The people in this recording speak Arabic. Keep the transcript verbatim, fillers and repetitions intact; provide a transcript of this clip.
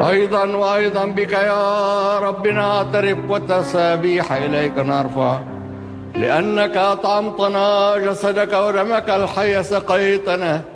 أيضا وأيضا بك يا رب نعترف والتسابيح إليك نرفع، لأنك أطعمتنا جسدك ودمك الحي سقيتنا